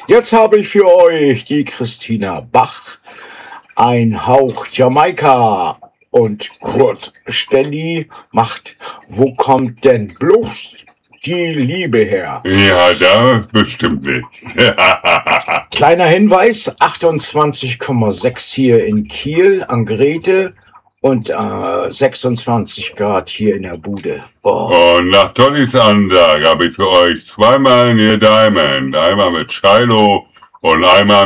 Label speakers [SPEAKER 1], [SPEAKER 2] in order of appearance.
[SPEAKER 1] Jetzt habe ich für euch die Christina Bach, ein Hauch Jamaika und Kurt Stenny macht Wo kommt denn bloß die Liebe her?
[SPEAKER 2] Ja, da bestimmt nicht.
[SPEAKER 1] Kleiner Hinweis, 28,6 hier in Kiel an Grete und 26 Grad hier in der Bude. Oh.
[SPEAKER 2] Und nach Tollys Ansage habe ich für euch zweimal Neil Diamond. Einmal mit Shiloh und einmal